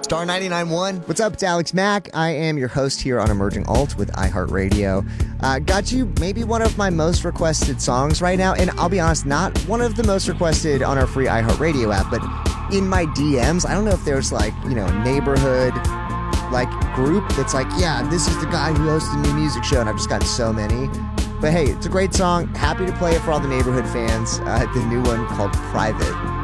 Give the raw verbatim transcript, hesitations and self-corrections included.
Star ninety-nine point one. What's up? It's Alex Mack. I am your host here on Emerging Alt with iHeartRadio. Uh, got you maybe one of my most requested songs right now, and I'll be honest, not one of the most requested on our free iHeartRadio app, but in my D Ms, I don't know if there's like, you know, neighborhood like group that's like, yeah, this is the guy who hosts the new music show, and I've just gotten so many. But hey, it's a great song. Happy to play it for all the neighborhood fans. Uh, the new one called Private.